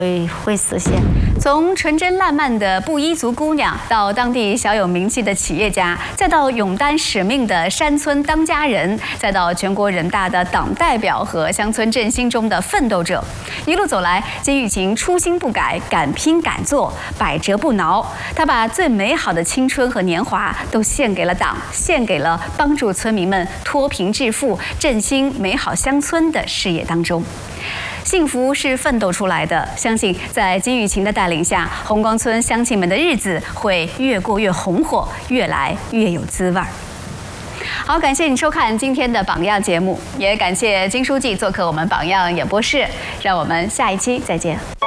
会实现。从纯真烂漫的布依族姑娘，到当地小有名气的企业家，再到勇担使命的山村当家人，再到全国人大的党代表和乡村振兴中的奋斗者，一路走来，金玉琴初心不改，敢拼敢做，百折不挠。她把最美好的青春和年华都献给了党，献给了帮助村民们脱贫致富、振兴美好乡村的事业当中。幸福是奋斗出来的，相信在金玉琴的带领下，红光村乡亲们的日子会越过越红火，越来越有滋味儿。好，感谢你收看今天的榜样节目，也感谢金书记做客我们榜样演播室，让我们下一期再见。